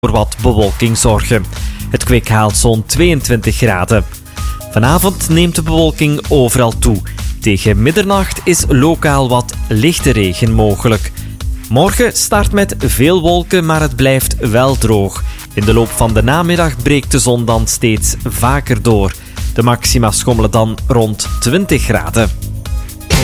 voor wat bewolking zorgen. Het kwik haalt zo'n 22 graden. Vanavond neemt de bewolking overal toe. Tegen middernacht is lokaal wat lichte regen mogelijk. Morgen start met veel wolken, maar het blijft wel droog. In de loop van de namiddag breekt de zon dan steeds vaker door. De maxima schommelen dan rond 20 graden.